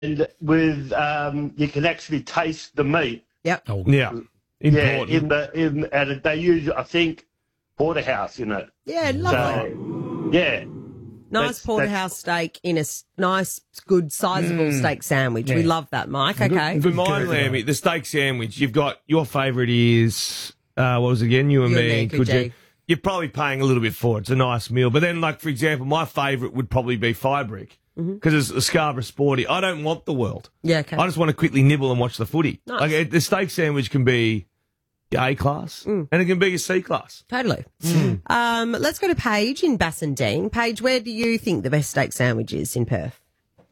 and with you can actually taste the meat. Yep. Oh, yeah. Important. And they use, I think, porterhouse in it. Yeah, lovely. So, yeah. Nice porterhouse steak in a nice, good, sizable steak sandwich. Yeah. We love that, Mike. Okay. For mine, Lammy, the steak sandwich, you've got your favourite is, what was it again? You and me. Could you? You're probably paying a little bit for it. It's a nice meal. But then, like, for example, my favourite would probably be Firebrick because it's a Scarborough Sporty. I don't want the world. Yeah, okay. I just want to quickly nibble and watch the footy. Nice. Like, the steak sandwich can be A class and it can be a C class. Totally. Let's go to Paige in Bassendean. Paige, where do you think the best steak sandwich is in Perth?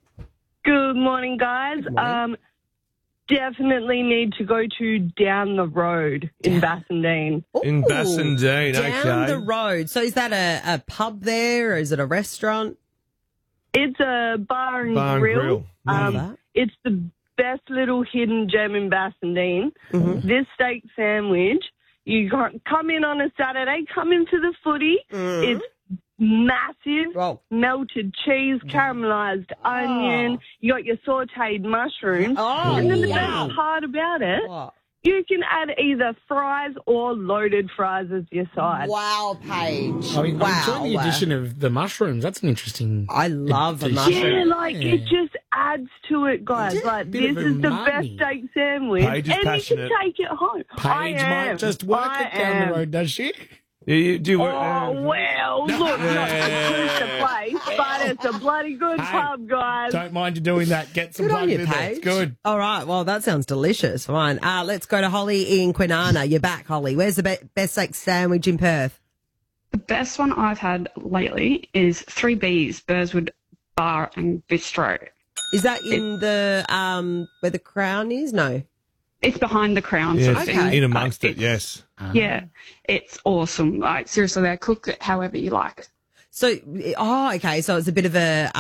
Good morning, guys. Good morning. Definitely need to go to Down the Road in Bassendean. In Ooh, Bassendean, Down okay. the road. So is that a pub there or is it a restaurant? It's a bar and Bar and grill. Love that. It's the best little hidden gem in Bassendean. This steak sandwich, you can't come in on a Saturday, come into the footy. It's massive, Wow. melted cheese, caramelised onion. You got your sautéed mushrooms. Oh, and then the wow. best part about it, What? you can add either fries or loaded fries as your side. Wow, Paige. I mean, I'm wow. enjoying the addition of the mushrooms. That's an interesting. I love the addition. Yeah, mushroom. like it just adds to it, guys. Like Bit this of is the umami. best steak sandwich, Paige is and passionate. you can take it home. I Paige am. might just work I it down am. the road, does she? You do work. Oh well, look, not the place, but it's a bloody good Hey, pub, guys. Don't mind you doing that. Get some Good on plugs you, in there. Paige. It's good. All right. Well, that sounds delicious. Fine. Let's go to Holly in Kwinana. You're back, Holly. Where's the best steak sandwich in Perth? The best one I've had lately is 3B's, Burswood Bar and Bistro. Is that in the where the Crown is? No. It's behind the Crown, Yeah, sort of it's thing. in amongst it, yes. Yeah, it's awesome. Like, seriously, they cook it however you like. So, okay. So it's a bit of a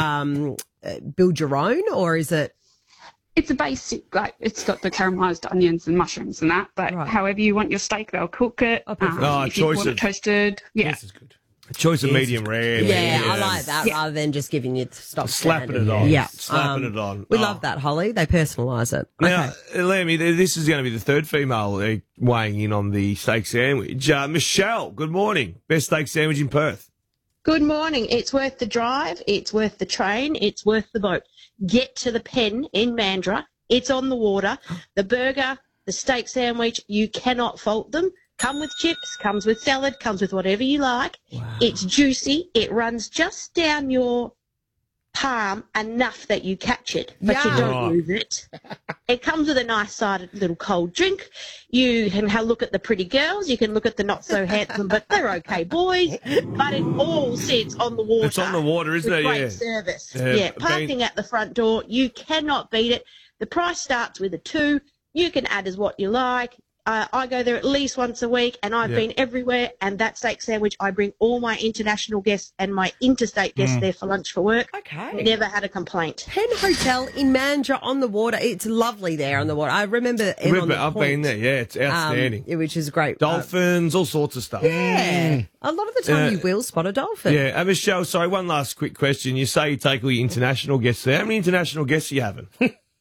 build your own, or is it? It's a basic, like, it's got the caramelised onions and mushrooms and that, but Right. however you want your steak, they'll cook it. Oh, perfect. If you choice want of- it toasted, yeah. This is good. Choice of medium rare. Yeah, I like that rather than just giving you the stock Slapping standard. it on. Yeah, Slapping it on. We Oh. love that, Holly. They personalise it. Now, Okay. Lammy, this is going to be the third female weighing in on the steak sandwich. Michelle, good morning. Best steak sandwich in Perth. Good morning. It's worth the drive. It's worth the train. It's worth the boat. Get to the Pen in Mandurah. It's on the water. The burger, the steak sandwich, you cannot fault them. Come with chips, comes with salad, comes with whatever you like. Wow. It's juicy. It runs just down your palm enough that you catch it, but you Yum. don't Right. lose it. It comes with a nice sided little cold drink. You can have a look at the pretty girls. You can look at the not so handsome, but they're okay boys. But it all sits on the water. It's on the water, isn't with it? great Yeah. service. Yeah, Yeah, parking at the front door. You cannot beat it. The price starts with a 2. You can add as what you like. I go there at least once a week, and I've Yeah. been everywhere. And that steak sandwich, I bring all my international guests and my interstate guests there for lunch for work. Okay. Never had a complaint. Penn Hotel in Mandurah on the water. It's lovely there on the water. I remember Em on the I've Point, been there. Yeah, it's outstanding. which is great. Dolphins, all sorts of stuff. Yeah. A lot of the time you will spot a dolphin. Yeah, Michelle, sorry, one last quick question. You say you take all your international guests there. How many international guests are you having?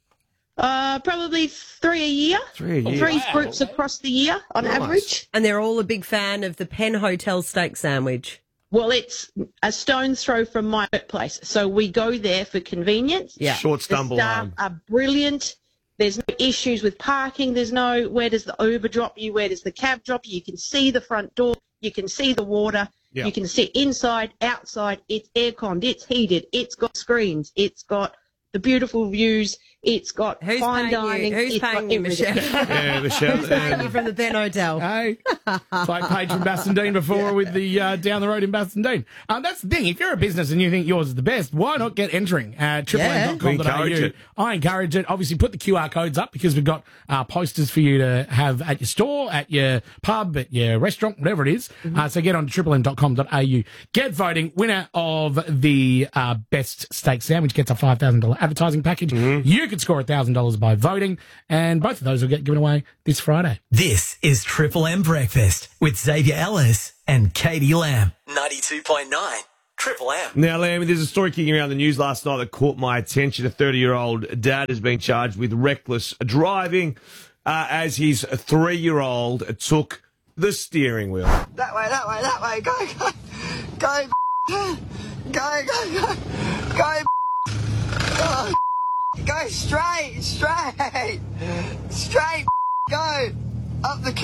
Probably 3 a year. 3 a year. 3 groups across the year on average. And they're all a big fan of the Penn Hotel steak sandwich. Well, it's a stone's throw from my workplace. So we go there for convenience. Yeah. Short The stumble staff home. are brilliant. There's no issues with parking. There's no where does the Uber drop you, where does the cab drop you. You can see the front door. You can see the water. Yeah. You can sit inside, outside. It's air-conned. It's heated. It's got screens. It's got the beautiful views. It's got Who's fine paying dining. you? Who's It's got paying you, everything. Michelle? Yeah, Michelle. Who's paying you from the Penn Hotel? Hey, it's like Paige from Bassendean before with the down the road in Bassendean. That's the thing. If you're a business and you think yours is the best, why not get entering at triplem.com.au? We encourage it. I encourage it. Obviously, put the QR codes up because we've got posters for you to have at your store, at your pub, at your restaurant, whatever it is. So get on to triplem.com.au. Get voting. Winner of the best steak sandwich gets a $5,000 advertising package. You could score $1,000 by voting, and both of those will get given away this Friday. This is Triple M Breakfast with Xavier Ellis and Katie Lamb. 92.9 Triple M. Now, Lammy, there's a story kicking around the news last night that caught my attention. A 30-year-old dad has been charged with reckless driving as his 3-year-old took the steering wheel. That way, go, go straight, go, up the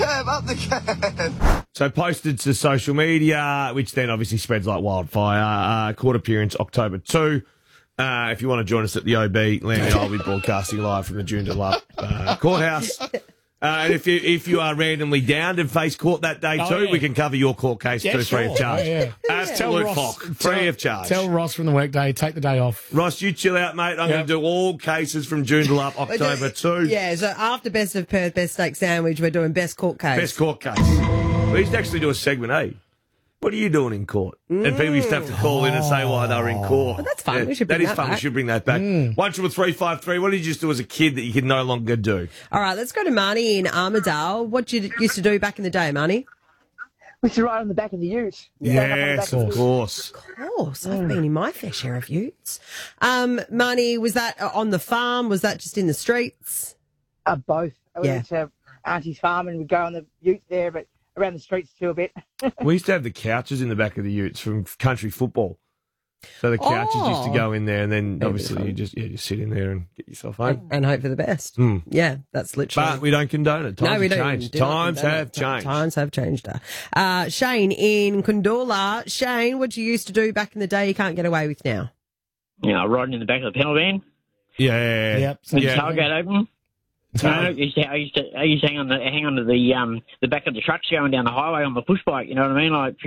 curb. So posted to social media, which then obviously spreads like wildfire. Court appearance October 2. If you want to join us at the OB, Lammy and I'll be broadcasting live from the Joondalup courthouse. And if you are randomly downed and face court that day too, we can cover your court case too, free of charge. Absolute fuck, free of charge. Tell Ross from the workday, take the day off. Ross, you chill out, mate. I'm going to do all cases from Joondalup October 2. Yeah, so after Best of Perth, Best Steak Sandwich, we're doing Best Court Case. Best court case. We used to actually do a segment, what are you doing in court? And people used to have to call in and say why they were in court. Well, that's fun. We should bring that is that fun. back. We should bring that back. 13353. What did you just do as a kid that you can no longer do? All right, let's go to Marnie in Armidale. What you used to do back in the day, Marnie? We used to ride on the back of the ute. Yes, of course. Of course. I've been in my fair share of utes. Marnie, was that on the farm? Was that just in the streets? Both. We went to Auntie's farm and we'd go on the ute there, but around the streets too a bit. We used to have the couches in the back of the utes from country football. So the couches used to go in there, and then obviously you just sit in there and get yourself home. And hope for the best. Yeah, that's literally. But we don't condone it. Times have changed. Times have changed. Times have changed. Shane in Kundula. Shane, what you used to do back in the day you can't get away with now? Yeah, riding in the back of the panel van. Yeah. Yep. With the tailgate open. I used to hang on to the back of the trucks going down the highway on the push bike. You know what I mean? Like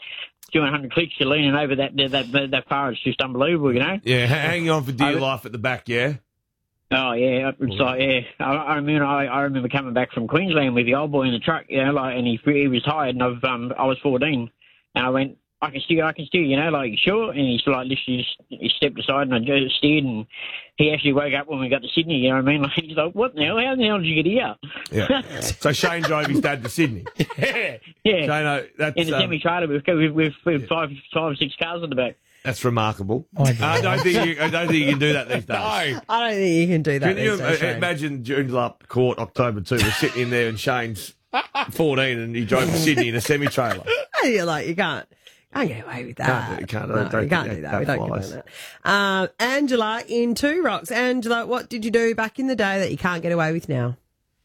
200 clicks, you're leaning over that far. It's just unbelievable, you know. Yeah, hanging on for dear life at the back. Yeah. Oh yeah, it's like I remember coming back from Queensland with the old boy in the truck, you know, like, and he was tired, and I was 14, and I went, I can steer, you know, like, you sure? And he's like, literally he stepped aside and I just steered, and he actually woke up when we got to Sydney, you know what I mean? Like, he's like, what the hell? How the hell did you get here? Yeah. So Shane drove his dad to Sydney. Yeah. Shane, that's, in a semi-trailer with 5 or 6 cars on the back. That's remarkable. I don't think you can do that these days. No. I don't think you can do that. Can you imagine Joondalup Court October 2? We're sitting in there and Shane's 14 and he drove to Sydney in a semi-trailer. You're like, you can't get away with that. You can't do that. We don't get that. Angela in Two Rocks. Angela, what did you do back in the day that you can't get away with now?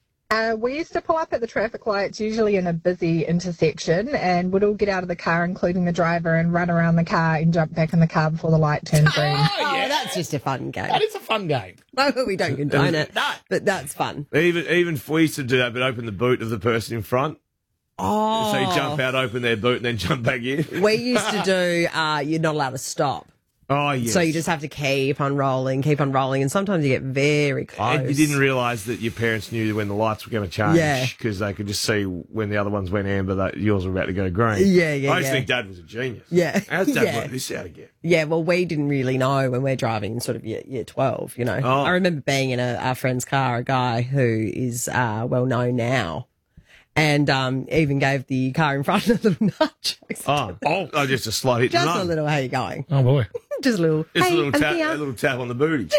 We used to pull up at the traffic lights, usually in a busy intersection, and would all get out of the car, including the driver, and run around the car and jump back in the car before the light turned green. Oh, that's just a fun game. That is a fun game. No, we don't condone it, but that's fun. Even we used to do that, but open the boot of the person in front. Oh. So you jump out, open their boot, and then jump back in. We used to do, you're not allowed to stop. Oh, yes. So you just have to keep on rolling, and sometimes you get very close. And you didn't realise that your parents knew when the lights were going to change because they could just see when the other ones went amber that yours were about to go green. Yeah. I just think Dad was a genius. Yeah. How's Dad work this out again? Yeah, well, we didn't really know when we're driving in sort of year 12, you know. Oh. I remember being in our friend's car, a guy who is well known now. And even gave the car in front a little nudge. Oh, just a slight hit. Just a little, how you going? Oh, boy. Just a little, Just hey, a little tap on the booty.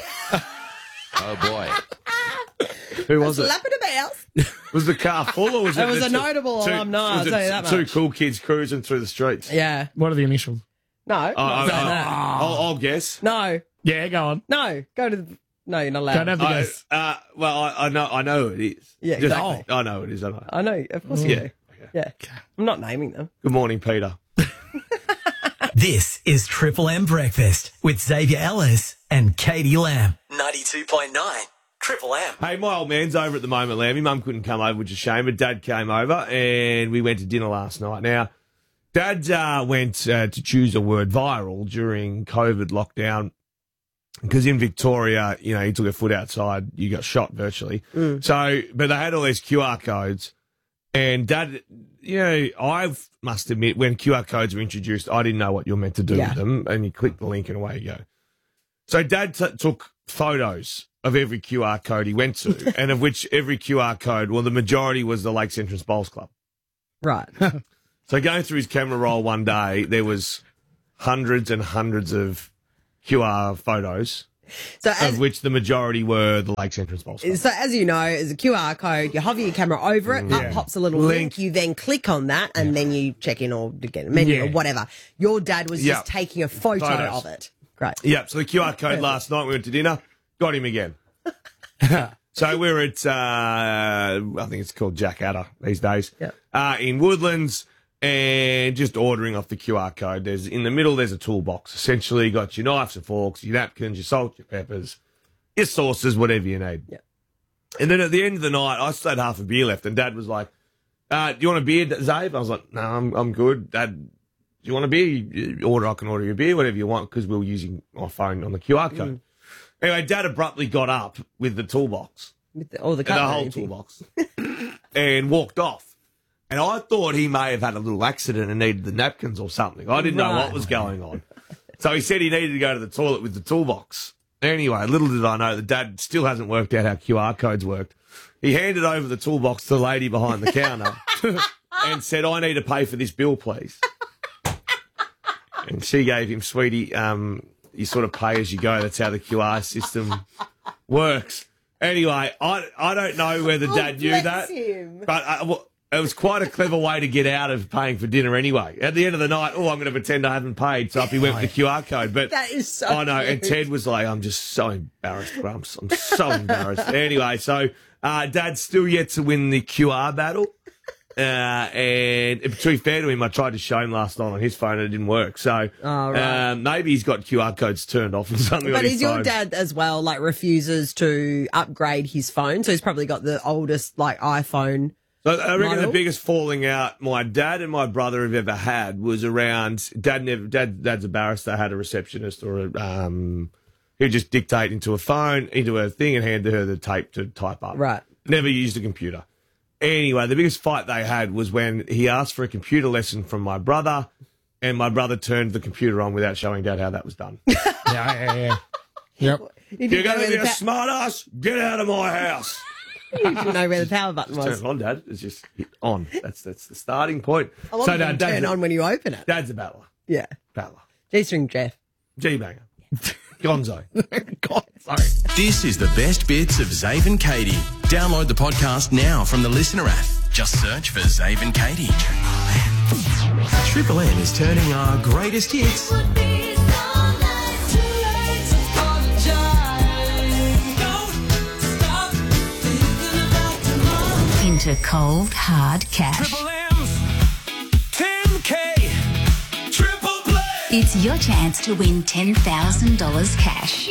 Oh, boy. Who was it? Slapping a mouse. Was the car full or was it? It was a notable alumni, I'll tell you that much. Two cool kids cruising through the streets. Yeah. What are the initials? No. I'll guess. No. Yeah, go on. No. Go to the... No, you're not allowed. Don't have to guess. Well, I know who it is. Yeah, exactly. I know who it is, I know. I know, of course you do. Yeah. I'm not naming them. Good morning, Peter. This is Triple M Breakfast with Xavier Ellis and Katie Lamb. 92.9 Triple M. Hey, my old man's over at the moment, Lamb. My mum couldn't come over, which is a shame, but Dad came over and we went to dinner last night. Now, Dad went to choose a word viral during COVID lockdown because in Victoria, you know, he took a foot outside, you got shot virtually. So, but they had all these QR codes and Dad, you know, I must admit, when QR codes were introduced, I didn't know what you're meant to do with them, and you click the link and away you go. So Dad took photos of every QR code he went to, and of which every QR code, well, the majority was the Lakes Entrance Bowls Club. Right. So going through his camera roll one day, there was hundreds and hundreds of QR photos, So of which the majority were the Lakes Entrance Bowl stuff. So as you know, it's a QR code. You hover your camera over it, up pops a little link. You then click on that, and then you check in or get a menu or whatever. Your dad was just taking a photo of it. Great. Yeah, so the QR code last night, we went to dinner, got him again. So we were at, I think it's called Jack Adder these days, in Woodlands, and just ordering off the QR code. In the middle, there's a toolbox. Essentially, you got your knives and forks, your napkins, your salt, your peppers, your sauces, whatever you need. Yeah. And then at the end of the night, I still had half a beer left, and Dad was like, do you want a beer, Zabe? I was like, no, I'm good. Dad, do you want a beer? I can order you a beer, whatever you want, because we were using my phone on the QR code. Anyway, Dad abruptly got up with the toolbox. With the whole toolbox. And walked off. And I thought he may have had a little accident and needed the napkins or something. I didn't know what was going on. So he said he needed to go to the toilet with the toolbox. Anyway, little did I know that Dad still hasn't worked out how QR codes worked. He handed over the toolbox to the lady behind the counter and said, I need to pay for this bill, please. And she gave him, sweetie, you sort of pay as you go. That's how the QR system works. Anyway, I don't know whether Dad knew that, but it was quite a clever way to get out of paying for dinner anyway. At the end of the night, I'm going to pretend I haven't paid, so up he went with the QR code. But that is so I know, cute. and Ted was like, I'm just so embarrassed, Grumps. I'm so embarrassed. Anyway, so Dad's still yet to win the QR battle. And to be fair to him, I tried to show him last night on his phone and it didn't work. So maybe he's got QR codes turned off or something. But on his is your phone. dad as well, like, refuses to upgrade his phone? So he's probably got the oldest, like, iPhone. So I reckon model? the biggest falling out my dad and my brother have ever had was around Dad's a barrister, had a receptionist or he'd just dictate into a phone, into a thing and hand her the tape to type up. Right. Never used a computer. Anyway, the biggest fight they had was when he asked for a computer lesson from my brother, and my brother turned the computer on without showing Dad how that was done. Yep. You're going to be a smart ass? Get out of my house. You didn't know where the power button was. Turn it on, Dad. It's just hit on. That's the starting point. I love it when you turn on when you open it. Dad's a battler. Yeah. Battler. G-string Jeff. G-banger. Gonzo. This is the best bits of Zave and Katie. Download the podcast now from the Listener app. Just search for Zave and Katie. Triple M is turning our greatest hits into cold, hard cash. Triple M's 10K Triple Play. It's your chance to win $10,000 cash.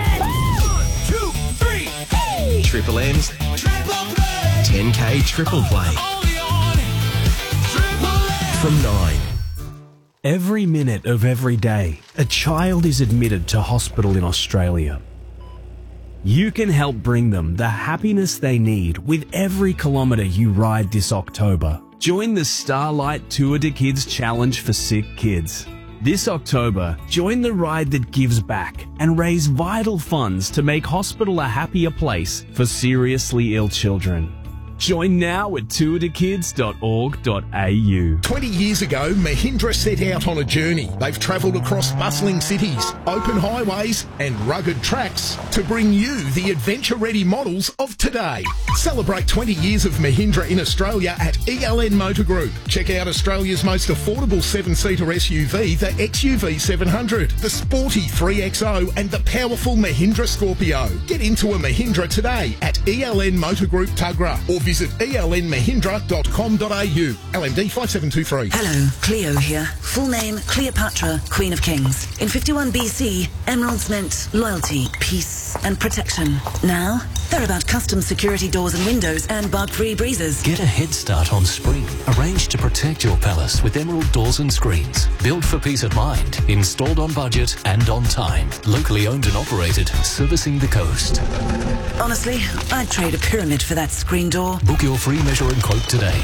1, 2, 3, hey. Triple M's Triple Play. 10K Triple Play. Only on Triple M. From 9. Every minute of every day, a child is admitted to hospital in Australia. You can help bring them the happiness they need with every kilometre you ride this October. Join the Starlight Tour de Kids Challenge for Sick Kids. This October, join the ride that gives back and raise vital funds to make hospital a happier place for seriously ill children. Join now at tourdekids.org.au. 20 years ago, Mahindra set out on a journey. They've travelled across bustling cities, open highways and rugged tracks to bring you the adventure-ready models of today. Celebrate 20 years of Mahindra in Australia at ELN Motor Group. Check out Australia's most affordable 7-seater SUV, the XUV 700, the sporty 3XO and the powerful Mahindra Scorpio. Get into a Mahindra today at ELN Motor Group Tuggerah or visit elnmahindra.com.au. LMD 5723. Hello, Cleo here. Full name, Cleopatra, Queen of Kings. In 51 BC, emeralds meant loyalty, peace, and protection. Now, they're about custom security doors and windows and bug-free breezes. Get a head start on spring. Arrange to protect your palace with Emerald Doors and Screens. Built for peace of mind. Installed on budget and on time. Locally owned and operated. Servicing the coast. Honestly, I'd trade a pyramid for that screen door. Book your free measure and quote today.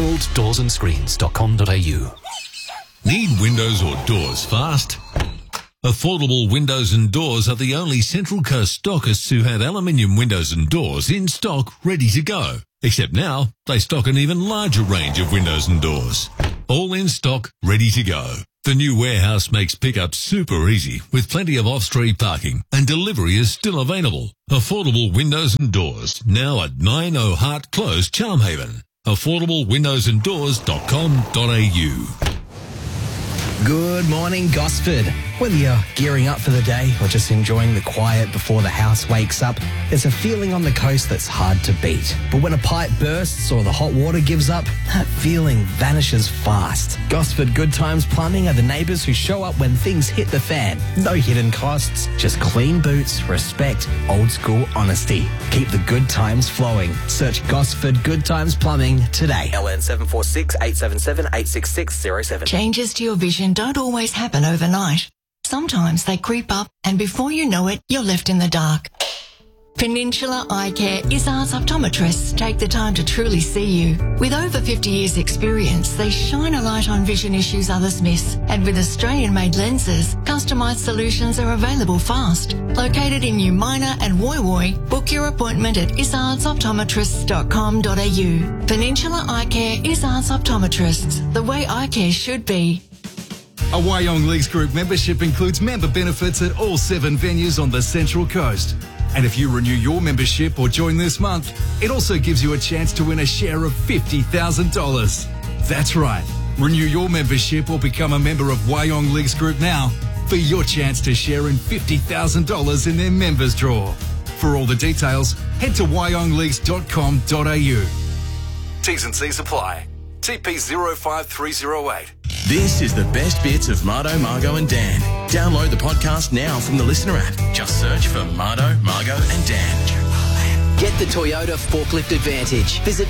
emeralddoorandscreens.com.au. Need windows or doors fast? Affordable Windows and Doors are the only Central Coast stockists who have aluminium windows and doors in stock ready to go. Except now, they stock an even larger range of windows and doors. All in stock, ready to go. The new warehouse makes pickup super easy with plenty of off-street parking, and delivery is still available. Affordable Windows and Doors, now at 90 Hart Close, Charmhaven. AffordableWindowsandDoors.com.au. Good morning, Gosford. Whether you're gearing up for the day or just enjoying the quiet before the house wakes up, there's a feeling on the coast that's hard to beat. But when a pipe bursts or the hot water gives up, that feeling vanishes fast. Gosford Good Times Plumbing are the neighbours who show up when things hit the fan. No hidden costs, just clean boots, respect, old school honesty. Keep the good times flowing. Search Gosford Good Times Plumbing today. LN 746 877 86607. Changes to your vision don't always happen overnight. Sometimes they creep up, and before you know it, you're left in the dark. Peninsula Eye Care Izzard's optometrists take the time to truly see you. With over 50 years' experience, they shine a light on vision issues others miss. And with Australian-made lenses, customised solutions are available fast. Located in New Minor and Woy Woy, book your appointment at izardsoptometrists.com.au. Peninsula Eye Care Izzard's optometrists, the way eye care should be. A Wyong Leagues Group membership includes member benefits at all 7 venues on the Central Coast. And if you renew your membership or join this month, it also gives you a chance to win a share of $50,000. That's right. Renew your membership or become a member of Wyong Leagues Group now for your chance to share in $50,000 in their members draw. For all the details, head to wyongleagues.com.au. T's and C's apply. TP 05308. This is the best bits of Mardo, Margo and Dan. Download the podcast now from the Listener app. Just search for Mardo, Margo and Dan. Get the Toyota Forklift Advantage. Visit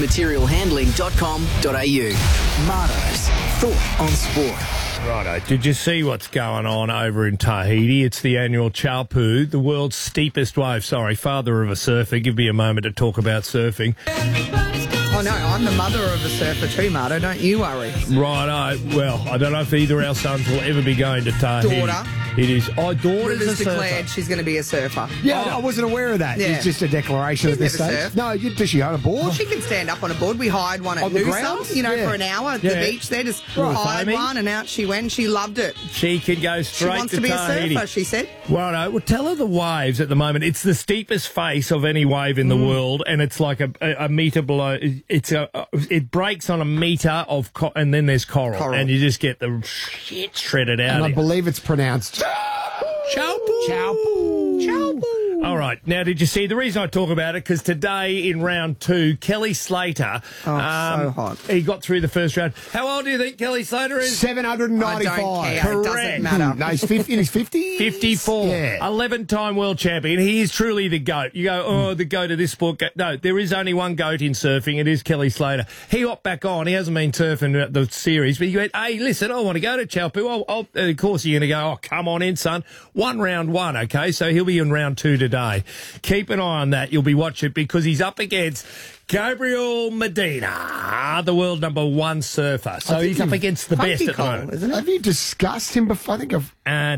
toyotamaterialhandling.com.au. Mardo's Thought on Sport. Righto. Did you see what's going on over in Tahiti? It's the annual Chaupu, the world's steepest wave. Sorry, father of a surfer. Give me a moment to talk about surfing. Oh, no, I'm the mother of a surfer too, Mardo. Don't you worry. Righto. Well, I don't know if either of our sons will ever be going to Tahiti. Daughter. It is. Oh, daughter's River's a declared surfer. she's going to be a surfer. Yeah, I wasn't aware of that. Yeah. It's just a declaration She's at this never stage. surfed. No, does she own a board? Well, she can stand up on a board. We hired one at On the Noosa, grounds? for Yeah. an hour at Yeah. the beach there. Just Right. hired Foamy? one, and out she went. She loved it. She can go straight She wants to to be Tahiti. a surfer, she said. Righto. Well, tell her the waves at the moment. It's the steepest face of any wave in the world, and it's like a metre below. It breaks on a metre of, and then there's coral, and you just get the shit shredded out. And I of it. believe it's pronounced Chaupu. Chaupu. All right. Now, did you see the reason I talk about it? Because today in round 2, Kelly Slater. So hot. He got through the first round. How old do you think Kelly Slater is? 795. I don't care. It Correct. doesn't matter. No, he's 50. He's 50. 54. Yeah. 11-time world champion. He is truly the GOAT. You go, oh, the GOAT of this sport. No, there is only one GOAT in surfing. It is Kelly Slater. He hopped back on. He hasn't been surfing the series, but he went, hey, listen, I want to go to Chaupu. Of course, you're going to go, oh, come on in, son. Round one, okay? So he'll be in round 2 today. Keep an eye on that. You'll be watching because he's up against Gabriel Medina, the world #1 surfer. So he's up against the best at the moment. Isn't it? Have you discussed him before? I think I've...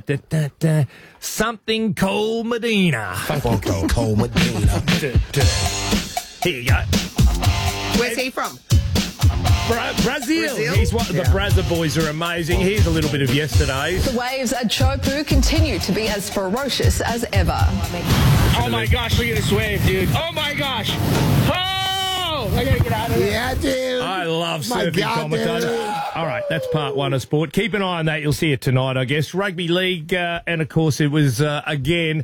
Something Cole Medina. Fucking Cole Medina. Here you go. Where's he from? Brazil. He's one of the Brazza boys are amazing. Here's a little bit of yesterday's. The waves at Chaupu continue to be as ferocious as ever. Oh my gosh, look at this wave, dude. Oh my gosh. Oh! I gotta get out of there. Yeah, dude. I love My surfing God, commentators. dude. All right, that's part 1 of sport. Keep an eye on that. You'll see it tonight, I guess. Rugby league, and of course it was, again...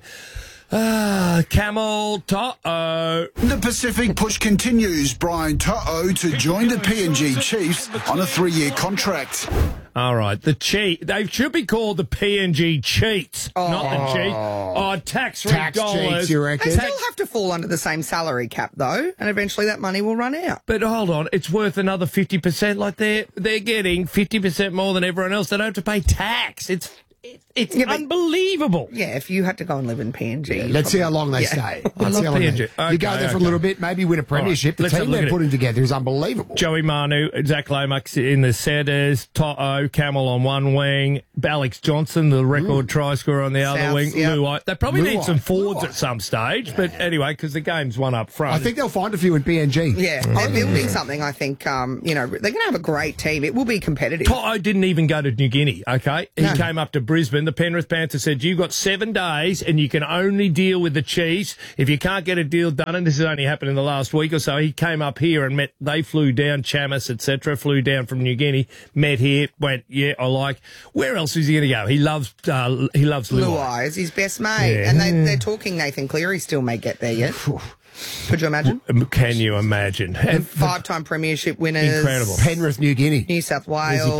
Camel To'o. The Pacific push continues. Brian To'o to join the PNG Chiefs on a 3-year contract. All right, they should be called the PNG Cheats, not the Chiefs. Oh, tax-free dollars. cheats, you reckon? They still have to fall under the same salary cap, though, and eventually that money will run out. But hold on, it's worth another 50%. Like they're getting 50% more than everyone else. They don't have to pay tax. It's It's unbelievable. Yeah, if you had to go and live in PNG. Let's see how long they stay. I love PNG. You go there for a little bit, maybe win a premiership. Right, the team they're putting together is unbelievable. Joey Manu, Zach Lomax in the setters, To'o, Camel on one wing, Alex Johnson, the record try scorer on the other wing, Luai. They probably need some forwards at some stage, but anyway, because the game's one up front. I think they'll find a few in PNG. Yeah, they're building something, I think. They're going to have a great team. It will be competitive. To'o didn't even go to New Guinea, okay? He came up to Brisbane. The Penrith Panthers said, you've got 7 days and you can only deal with the Chiefs. If you can't get a deal done, and this has only happened in the last week or so, he came up here and they flew down, Chamis, etc., flew down from New Guinea, met here, went, I like. Where else is he going to go? He loves Luai. Is his best mate. Yeah. And they're talking Nathan Cleary still may get there yet. Could you imagine? Can you imagine? And 5-time premiership winners. Incredible. Penrith, New Guinea. New South Wales.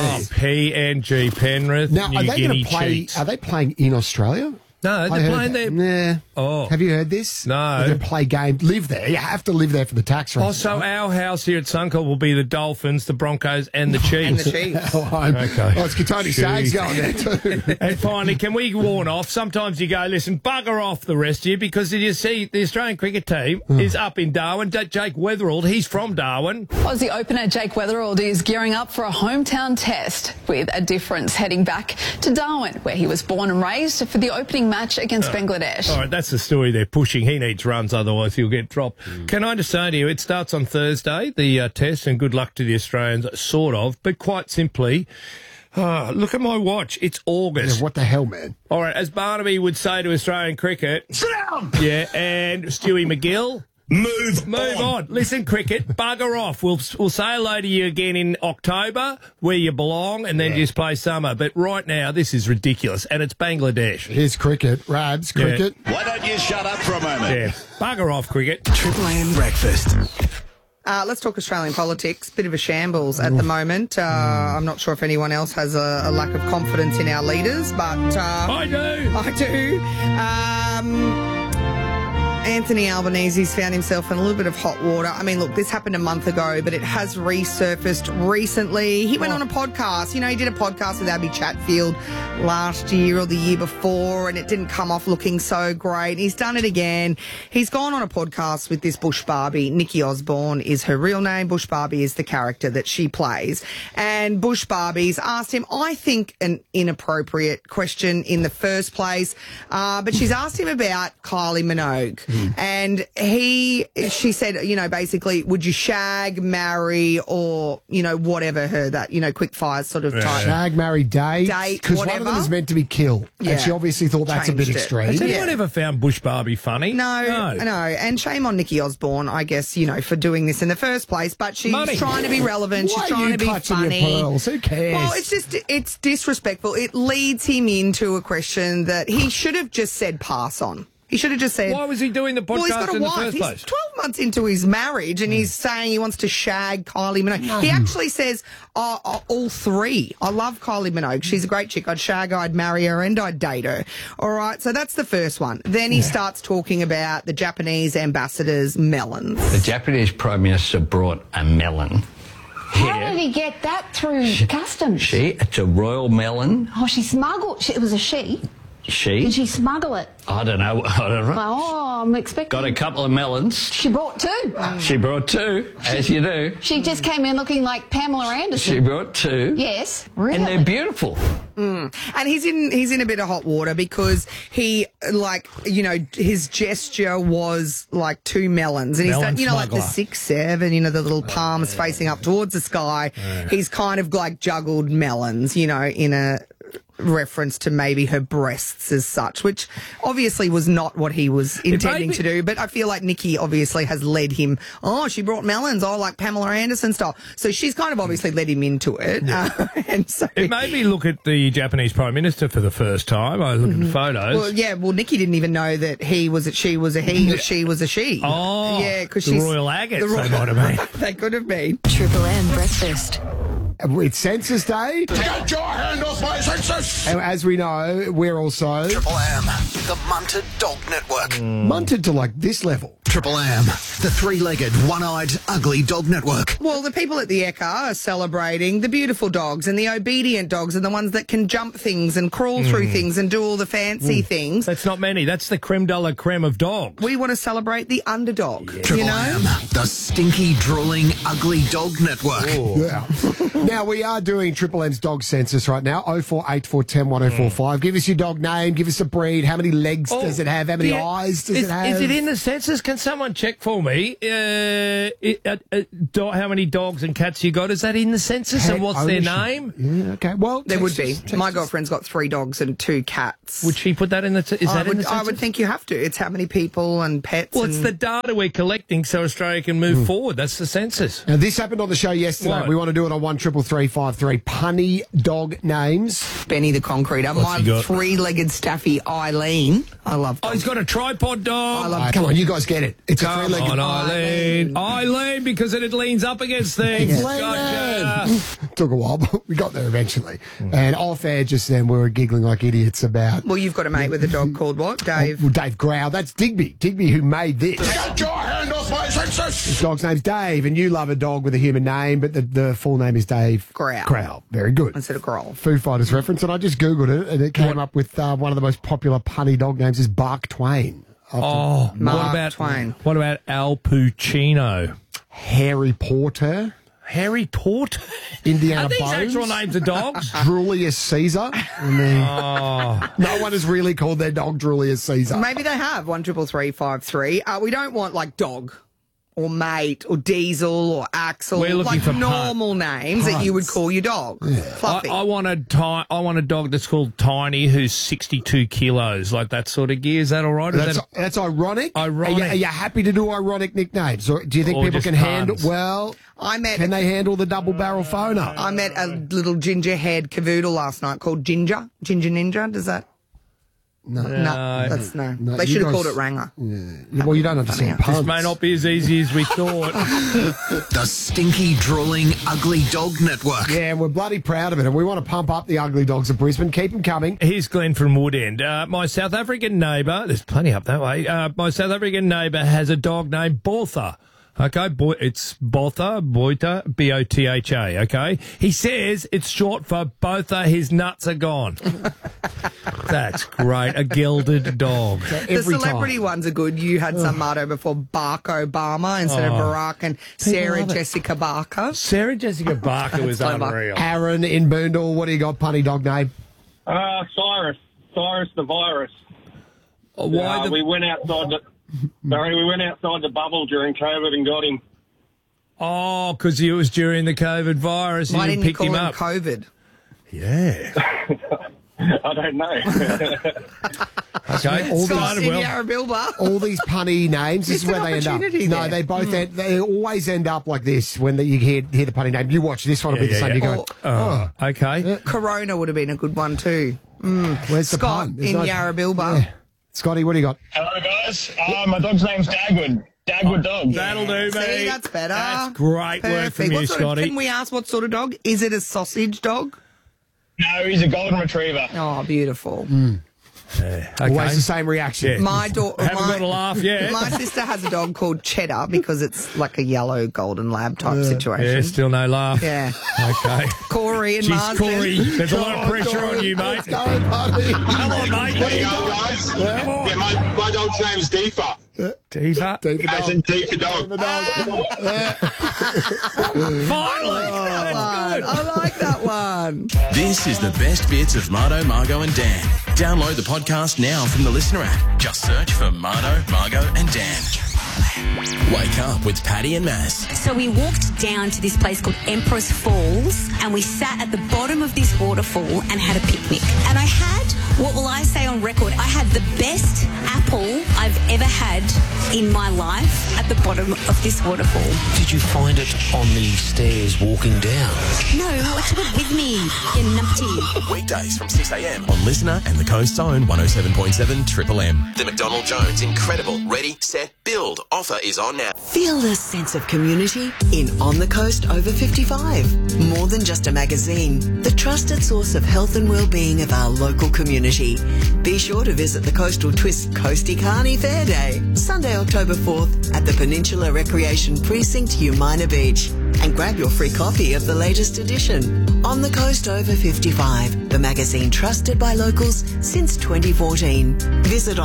PNG, Penrith, Now, New Guinea Chiefs. Are they playing in Australia? No, they're playing there. Nah. Oh. Have you heard this? No. They play games. Live there. You have to live there for the tax rate. So our house here at Suncorp will be the Dolphins, the Broncos, and the Chiefs. And the Chiefs. Okay. Oh, it's Katoni Sags going there too. And finally, can we warn off? Sometimes you go, listen, bugger off the rest of you, because you see the Australian cricket team is up in Darwin. Jake Weatherald, he's from Darwin. Aussie opener Jake Weatherald is gearing up for a hometown test with a difference, heading back to Darwin, where he was born and raised, for the opening match against Bangladesh. All right, that's the story they're pushing. He needs runs, otherwise he'll get dropped. Can I just say to you, it starts on Thursday, the test, and good luck to the Australians, sort of, but quite simply, look at my watch. It's August. Yeah, what the hell, man? All right, as Barnaby would say to Australian cricket. Sit down! Yeah, and Stewie McGill. Move on. Listen, cricket, bugger off. We'll say hello to you again in October, where you belong, and then just play summer. But right now, this is ridiculous, and it's Bangladesh. Here's cricket. Rads, cricket. Why don't you shut up for a moment? Yeah, bugger off, cricket. Triple M breakfast. Let's talk Australian politics. Bit of a shambles at the moment. I'm not sure if anyone else has a lack of confidence in our leaders, but I do. Anthony Albanese's found himself in a little bit of hot water. I mean, look, this happened a month ago, but it has resurfaced recently. He went on a podcast. He did a podcast with Abby Chatfield last year or the year before, and it didn't come off looking so great. He's done it again. He's gone on a podcast with this Bush Barbie. Nikki Osborne is her real name. Bush Barbie is the character that she plays. And Bush Barbie's asked him, I think, an inappropriate question in the first place, but she's asked him about Kylie Minogue. And she said, basically, would you shag, marry, or, whatever her, that, quick fire sort of type. Shag, marry, date. Because one of them is meant to be kill. Yeah. And she obviously thought that's a bit extreme. Has anyone ever found Bush Barbie funny? No. And shame on Nikki Osborne, I guess, for doing this in the first place. But she's trying to be relevant. She's trying to be funny. Your pearls? Who cares? Well, it's disrespectful. It leads him into a question that he should have just said pass on. He should have just said... Why was he doing the podcast in the first place? He's 12 months into his marriage and he's saying he wants to shag Kylie Minogue. He actually says, all three. I love Kylie Minogue. She's a great chick. I'd shag her, I'd marry her, and I'd date her. All right, so that's the first one. Then he starts talking about the Japanese ambassador's melons. The Japanese Prime Minister brought a melon. How did he get that through customs? It's a royal melon. Oh, she smuggled... It was a she. She? Did she smuggle it? I don't know. Oh, I'm expecting... Got a couple of melons. She brought 2. She brought 2, as you do. She just came in looking like Pamela Anderson. She brought 2. Yes, really. And they're beautiful. And he's in a bit of hot water because he, his gesture was like 2 melons. And he's done, like the 6, 7, the little palms facing up towards the sky. He's kind of like juggled melons, in a reference to maybe her breasts as such, which obviously was not what he was intending to do. But I feel like Nikki obviously has led him, she brought melons, like Pamela Anderson style. So she's kind of obviously led him into it. Yeah. And so it made me look at the Japanese Prime Minister for the first time. I looked at the photos. Well, Nikki didn't even know that she was a he or she was a she. Oh, yeah, because she's... The Royal Agates, they might have been. They could have been. Triple M breakfast. It's Census Day. Get your hand off my census! And as we know, we're also... Triple M, the Munted Dog Network. Munted to like this level. Triple M, the three-legged, one-eyed, ugly dog network. Well, the people at the Ekka are celebrating the beautiful dogs and the obedient dogs and the ones that can jump things and crawl through things and do all the fancy things. That's not many. That's the creme de la creme of dogs. We want to celebrate the underdog, Triple M, the stinky, drooling, ugly dog network. Yeah. Now, we are doing Triple M's dog census right now. 048410 1045. Give us your dog name. Give us a breed. How many legs does it have? How many eyes does it have? Is it in the census? Can someone check for me? How many dogs and cats you got? Is that in the census? And what's their name? Yeah, okay. Well, there would be. My girlfriend's got 3 dogs and 2 cats. Would she put that in the? Is that in the census? I would think you have to. It's how many people and pets. Well, it's the data we're collecting so Australia can move forward. That's the census. Now, this happened on the show yesterday. What? We want to do it on 133353. Punny dog names. Benny the Concreter. What's he My got? 3-legged staffy Eileen. I love Oh, he's got a tripod dog. Come on, you guys get it. It's a Come 3-legged on, Eileen. Eileen, because it leans up against things. Gotcha. Took a while, but we got there eventually. And off air just then, we were giggling like idiots about... Well, you've got a mate with a dog called what, Dave? Well, Dave Growl. That's Digby. Digby who made this. Get your hand off my census! His dog's name's Dave, and you love a dog with a human name, but the full name is Dave Growl. Growl. Very good. Instead of Growl. Foo Fighters reference, and I just Googled it, and it came up with one of the most popular punny dog names is Bark Twain. Mark Twain. What about Al Pacino? Harry Porter. Harry Porter? Indiana Are these Bones. actual names of dogs? Julius Caesar. I mean, no one has really called their dog Julius Caesar. Maybe they have 133353. We don't want like dog or mate or diesel or axle. We're looking like for normal names that you would call your dog. Fluffy. I want a dog that's called Tiny, who's 62 kilos, like that sort of gear. Is that all right? That's ironic. Ironic. Are you happy to do ironic nicknames, or do you think Or people just can handle? puns? Well, can they handle the double barrel phoner? I met a little ginger haired cavoodle last night called Ginger Ninja. Does that? No. That's no. No, They you should have guys- called it Ranger. Yeah. Well, you don't understand puns. This may not be as easy as we thought. The stinky, drooling, ugly dog network. Yeah, we're bloody proud of it, and we want to pump up the ugly dogs of Brisbane. Keep them coming. Here's Glenn from Woodend. My South African neighbour, there's plenty up that way, my South African neighbour has a dog named Botha. Okay, it's Botha, Boita, B-O-T-H-A, okay? He says it's short for Botha, his nuts are gone. That's great. A gelded dog. The celebrity ones are good. You had some Marto before, Barack Obama instead of Barack, and Sarah love it. Jessica Barker. Sarah Jessica Barker was unreal. Aaron in Boondall, what do you got, punny dog name? Cyrus the virus. Why we went outside the bubble during COVID and got him. Oh, because it was during the COVID virus. Why and didn't you you picked call him him up. COVID? Yeah. I don't know. Okay, all Scott these, in Yarrabilba. all these punny names, this is Missed where an they end up. opportunity No, there. they both they always end up like this when you hear the punny name. You watch, this one will be the same. You go, okay. Corona would have been a good one too. Where's the Scott pun? There's in no- Yarrabilba. Yeah. Scotty, what do you got? Hello, guys. My dog's name's Dagwood. Dagwood dog. That'll do, mate. See, that's better. That's great work Perfect. from you, What sort of- Scotty. Can we ask what sort of dog? Is it a sausage dog? No, he's a golden retriever. Oh, beautiful. Always the same reaction. Yeah. My daughter Haven't got a laugh yet. My sister has a dog called Cheddar because it's like a yellow golden lab type situation. Yeah, still no laugh. Yeah. Okay. Corey and Jeez, Marsden. Corey, there's a lot of pressure on you, mate. Come on, mate. There you go, guys. Come on. Yeah, my dog's name's Deepa. Deepa. As in Deepa dog. Finally. That's good. I like that one. This is the best bits of Marto, Margot and Dan. Download the podcast now from the Listener app. Just search for Marto, Margot and Dan. Wake up with Paddy and Maz. So we walked down to this place called Empress Falls and we sat at the bottom of this waterfall and had a picnic. And I had, what will I say on record, I had the best apple I've ever had in my life at the bottom of this waterfall. Did you find it on the stairs walking down? No, I took it with me, you numpty. Weekdays from 6am on Listener and the Coast's own 107.7 Triple M. The McDonald Jones Incredible Ready, Set, Build offer is on now. now. Feel the sense of community in On the Coast Over 55. More than just a magazine, the trusted source of health and well-being of our local community. Be sure to visit the Coastal Twist Coastie Carney Fair Day, Sunday, October 4th at the Peninsula Recreation Precinct, Umina Beach. And grab your free copy of the latest edition. On the Coast Over 55, the magazine trusted by locals since 2014. Visit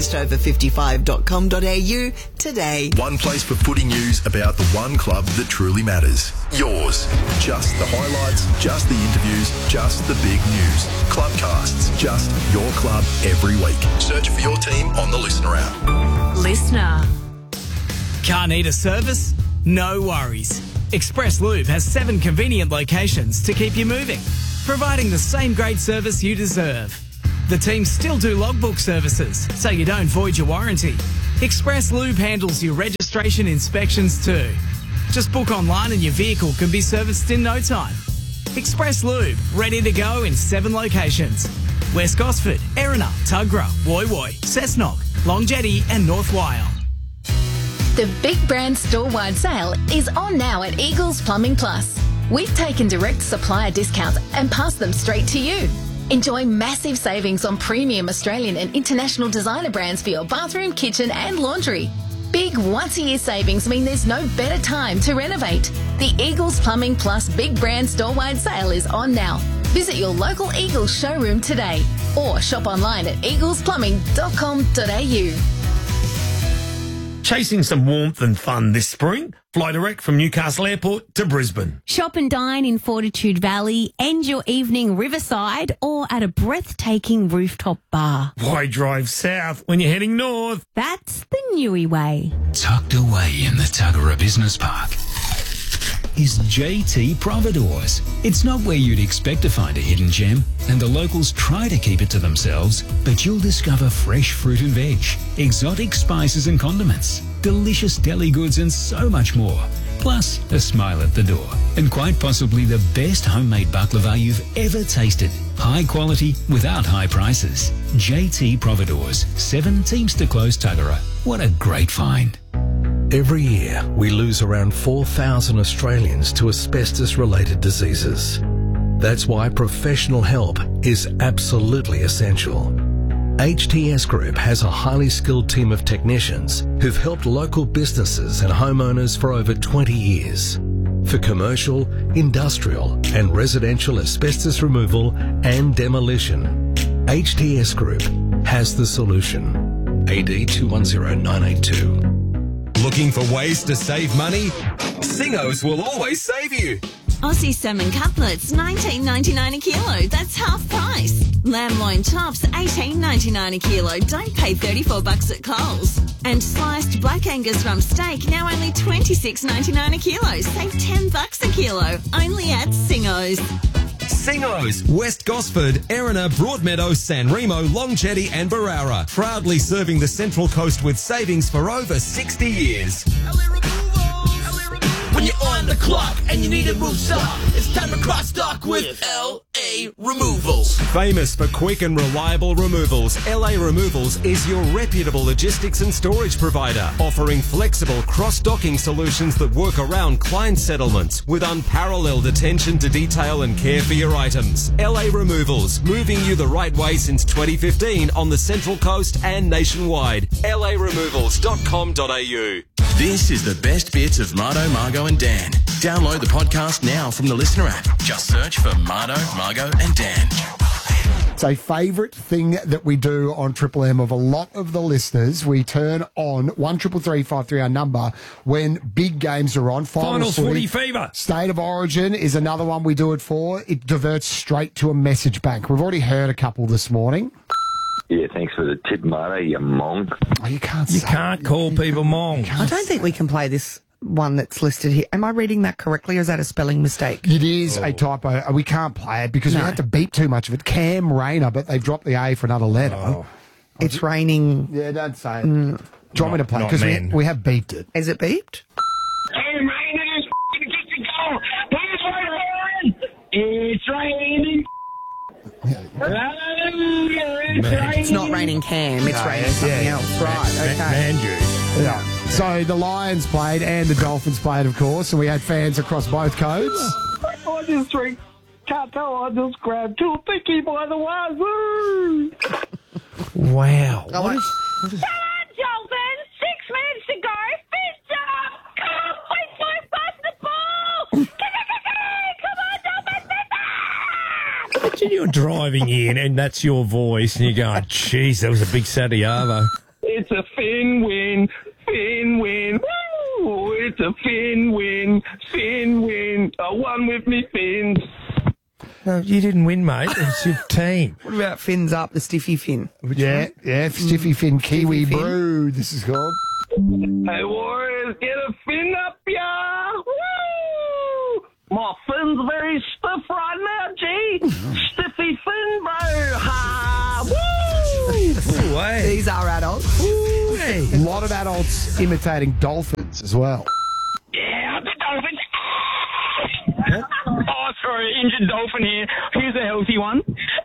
onthecoastover55.com.au today. One place for footy news about the one club that truly matters. Yours. Just the highlights, just the interviews, just the big news. Clubcasts, just your club every week. Search for your team on the Listener app. Listener. Car need a service? No worries. Express Lube has 7 convenient locations to keep you moving, providing the same great service you deserve. The team still do logbook services, so you don't void your warranty. Express Lube handles your registration inspections too. Just book online and your vehicle can be serviced in no time. Express Lube, ready to go in 7 locations. West Gosford, Erina, Tuggerah, Woy Woy, Cessnock, Long Jetty and North Wyong. The Big Brand Store-wide sale is on now at Eagles Plumbing Plus. We've taken direct supplier discounts and passed them straight to you. Enjoy massive savings on premium Australian and international designer brands for your bathroom, kitchen and laundry. Big once-a-year savings mean there's no better time to renovate. The Eagles Plumbing Plus Big Brand Store-wide sale is on now. Visit your local Eagles showroom today or shop online at eaglesplumbing.com.au. Chasing some warmth and fun this spring? Fly direct from Newcastle Airport to Brisbane. Shop and dine in Fortitude Valley, end your evening riverside or at a breathtaking rooftop bar. Why drive south when you're heading north? That's the Newey way. Tucked away in the Tuggerah Business Park is JT Providores. It's not where you'd expect to find a hidden gem, and the locals try to keep it to themselves, but you'll discover fresh fruit and veg, exotic spices and condiments, delicious deli goods and so much more. Plus, a smile at the door, and quite possibly the best homemade baklava you've ever tasted. High quality without high prices. JT Providores, 7 Teamster Close, Tuggerah. What a great find. Every year, we lose around 4,000 Australians to asbestos-related diseases. That's why professional help is absolutely essential. HTS Group has a highly skilled team of technicians who've helped local businesses and homeowners for over 20 years. For commercial, industrial and residential asbestos removal and demolition, HTS Group has the solution. AD 210982. Looking for ways to save money? Singos will always save you. Aussie salmon cutlets, $19.99 a kilo. That's half price. Lamb loin chops, $18.99 a kilo. Don't pay $34 at Coles. And sliced Black Angus rump steak, now only $26.99 a kilo. Save $10 a kilo. Only at Singos. Singos, West Gosford, Erina, Broadmeadow, San Remo, Long Jetty and Barara. Proudly serving the Central Coast with savings for over 60 years. When you're on the clock and you need to move stock, it's time to cross stock with LA Removals. Famous for quick and reliable removals, LA Removals is your reputable logistics and storage provider, offering flexible cross-docking solutions that work around client settlements with unparalleled attention to detail and care for your items. LA Removals, moving you the right way since 2015 on the Central Coast and nationwide. laremovals.com.au. This is the best bits of Mardo, Margo and Dan. Download the podcast now from the Listener app. Just search for Mardo, Margo and Dan. It's a favourite thing that we do on Triple M of a lot of the listeners. We turn on 133353, our number, when big games are on. Finals footy fever. State of Origin is another one we do it for. It diverts straight to a message bank. We've already heard a couple this morning. Yeah, thanks for the tip, Mardo, you mong. Oh, you can't call people mong. I don't think we can play this one that's listed here. Am I reading that correctly, or is that a spelling mistake? It is a typo. We can't play it because we have to beep too much of it. Cam Rayner, but they've dropped the A for another letter. Oh. It's raining. Yeah, don't say it. Do you want me to play? Because we have beeped it. Is it beeped? Hey, Raining is f***ing get to go. Please wait, it's raining. It's not raining Cam, it's raining something else. Right, okay. Man juice. Yeah. So the Lions played and the Dolphins played, of course, and we had fans across both codes. I just drink Tato. I just grabbed two thicky by the wazoo. Wow. Come on, Dolphins. 6 minutes to go. Fist up. Come on, please, pass the ball. Come on, Dolphins. Imagine you're driving in and that's your voice and you go, jeez, that was a big Saturday Arvo. It's a Finn win. Finn win. Woo! It's a Finn win. Finn win. I won with me Fins. No, you didn't win, mate. It was your team. What about Fins Up, the Stiffy Fin? Yeah, Stiffy Fin Kiwi Stiffy Fin. Brew, this is called. Hey, Warriors, get a fin up, ya! Woo! My fin's very stiff right now, G. Stiffy fin, bro. Ha! Woo! These are adults. A lot of adults imitating dolphins as well. Yeah, the Dolphins. Oh, sorry, injured dolphin here. Here's a healthy one.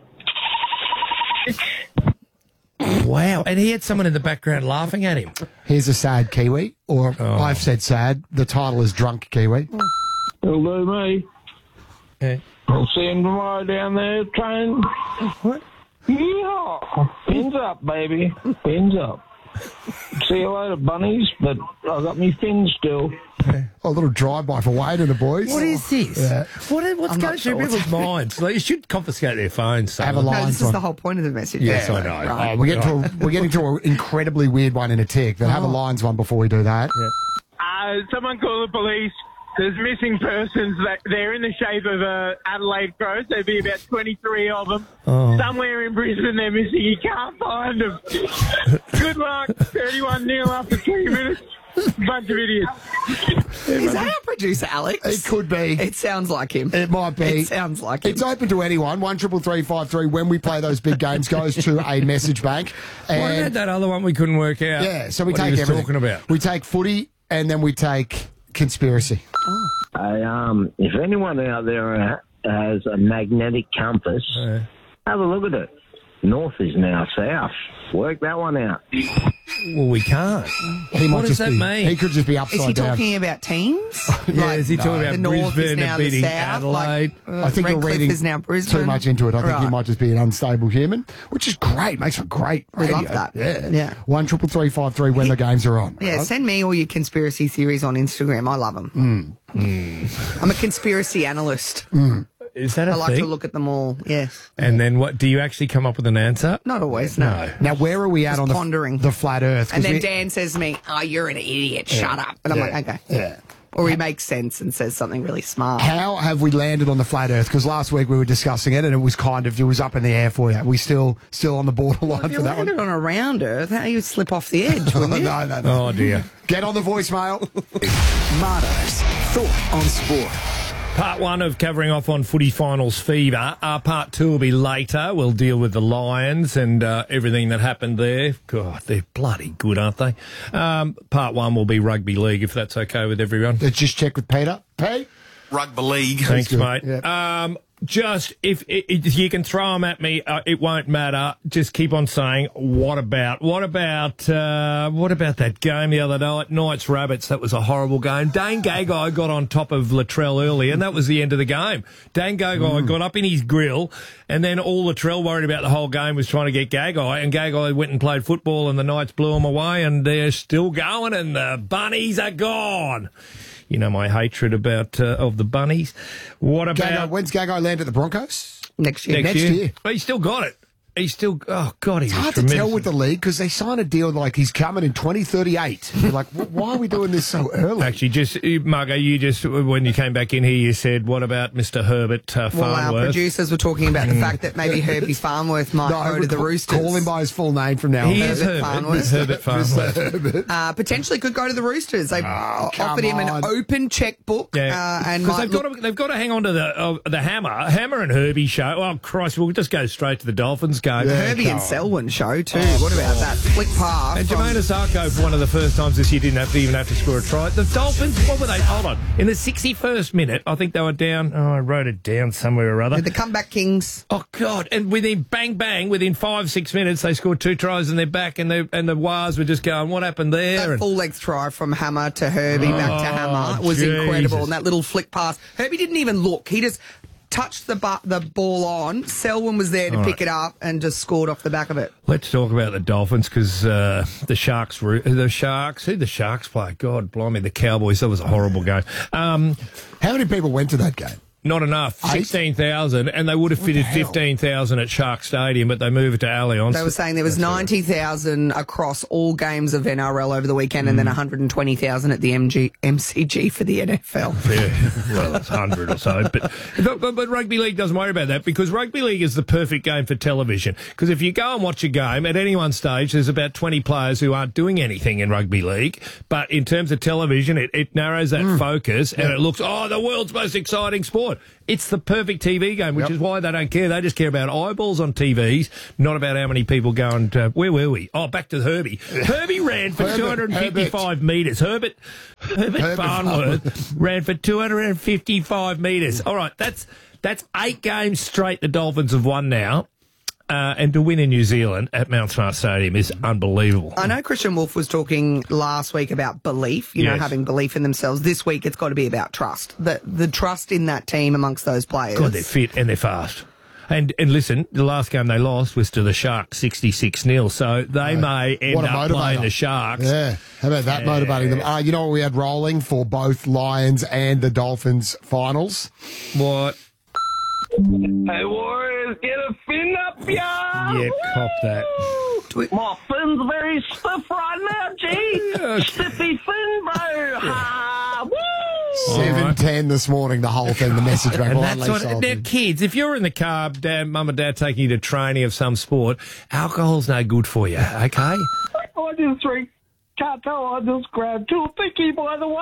Wow. And he had someone in the background laughing at him. Here's a sad Kiwi, or I've said sad. The title is Drunk Kiwi. Hello, me. Okay. I'll see him tomorrow down there, train. What? Yeah. Fins up, baby. Fins up. See you later, bunnies, but I got me fins still. A little drive-by for Wade and the boys. What is this? Yeah. What's going through people's minds? Like, you should confiscate their phones. Have a No, lines this is one. the whole point of the message. Yes, I know. Right. We're getting to an incredibly weird one in a tick. But have a lines one before we do that. Someone call the police. There's missing persons. They're in the shape of Adelaide Crows. There'd be about 23 of them. Oh. Somewhere in Brisbane they're missing. You can't find them. Good luck. 31-0 after 3 minutes. Bunch of idiots. Is that our producer, Alex? It could be. It sounds like him. It might be. It sounds like him. It's open to anyone. 133353. When we play those big games, goes to a message bank. What about that other one we couldn't work out? Yeah, so we What he take was everything. talking about. We take footy and then we take conspiracy. If anyone out there has a magnetic compass, have a look at it. North is now south. Work that one out. Well, we can't. What does that mean? He could just be Is upside he down. talking about teams? Yeah, is he talking about the North is Brisbane now beating the South? Adelaide? I think you're Redcliffe reading is now Brisbane. too much into it. I think he Right. might just be an unstable human, which is great. Makes for great We radio. love that. Yeah. Yeah. 133353 when the games are on. Yeah, send me all your conspiracy theories on Instagram. I love them. I'm a conspiracy analyst. Is that a I like thing? to look at them all. Yes. And then what? Do you actually come up with an answer? Not always, no. Now, where are we at Just on pondering. the flat Earth? 'Cause And then we- Dan says to me, "Oh, you're an idiot. Shut up." And I'm Yeah. like, "Okay." Yeah. Or he makes sense and says something really smart. How have we landed on the flat Earth? Because last week we were discussing it, and it was up in the air for you. Are we still on the borderline If you for that one? landed on a round Earth, how you slip off the edge, wouldn't you? No. Oh, dear. Get on the voicemail. Mardo's Thought on Sport. Part one of covering off on footy finals fever. Part two will be later. We'll deal with the Lions and everything that happened there. God, they're bloody good, aren't they? Part one will be rugby league, if that's okay with everyone. Let's just check with Peter. Pete? Rugby league. Thanks, good. mate. Yeah. Just if you can throw them at me, it won't matter. Just keep on saying, what about that game the other night, Knights Rabbits? That was a horrible game. Dane Gagai got on top of Latrell early, and that was the end of the game. Dane Gagai got up in his grill, and then all Latrell worried about the whole game was trying to get Gagai, and Gagai went and played football, and the Knights blew him away, and they're still going, and the Bunnies are gone. You know my hatred about of the Bunnies. What about When's Gagai land at the Broncos? Next year. Next year. But he's still got it. He's still, oh, God, he's It's hard to tell with the league because they sign a deal like he's coming in 2038. You're like, why are we doing this so early? Actually, Margo, you just, when you came back in here, you said, what about Mr. Herbert Farnworth? Well, our producers were talking about the fact that maybe Herbie Farnworth might go to the Roosters. Call him by his full name from now on. He is Herbert. Farnworth. Herbert Farnworth. Potentially could go to the Roosters. They offered him on. an open checkbook. And Because might they've got to hang on to the Hammer and Herbie show. Oh, Christ, we'll just go straight to the Dolphins. game. Herbie and Selwyn show too. What about that flick pass? And Jermaine Asako, for one of the first times this year, didn't even have to score a try. The Dolphins, what were they? Hold on. In the 61st minute, I think they were down. Oh, I wrote it down somewhere or other. The comeback kings. Oh, God. And within 5-6 minutes, they scored 2 tries and they're back, and the Wars were just going, what happened there? That full-length try from Hammer to Herbie back to Hammer was incredible. And that little flick pass. Herbie didn't even look. He just touched the ball on. Selwyn was there to pick it up and just scored off the back of it. Let's talk about the Dolphins, because the Sharks, who the Sharks play? God blimey, the Cowboys. That was a horrible game. How many people went to that game? Not enough. 16,000, and they would have fitted 15,000 at Shark Stadium, but they moved it to Allianz. They were saying there was 90,000 across all games of NRL over the weekend, and then 120,000 at the MCG for the NFL. Yeah, well, it's 100 or so. But rugby league doesn't worry about that, because rugby league is the perfect game for television. Because if you go and watch a game, at any one stage, there's about 20 players who aren't doing anything in rugby league. But in terms of television, it narrows that focus, and it looks, the world's most exciting sport. It's the perfect TV game, which is why they don't care. They just care about eyeballs on TVs, not about how many people go and... where were we? Oh, back to Herbie. Herbie ran for 255 metres. Herbert Farnworth ran for 255 metres. All right, that's 8 games straight the Dolphins have won now. And to win in New Zealand at Mount Smart Stadium is unbelievable. I know Christian Wolf was talking last week about belief, you know, having belief in themselves. This week it's got to be about trust. The trust in that team amongst those players. God, they're fit and they're fast. And listen, the last game they lost was to the Sharks, 66-0. So they may end up playing the Sharks. Yeah, how about that motivating them? You know what we had rolling for both Lions and the Dolphins finals? What? Hey, Warriors, get a fin up, ya! Yeah, cop that. My fin's very stiff right now, G. Stiffy fin, bro. Ha! Woo! 7:10 this morning, the whole thing, the message back. And that's what, now, kids, if you're in the car, mum and dad taking you to training of some sport, alcohol's no good for you, okay? I just drink. Can't tell, I just grabbed 2 thicky by the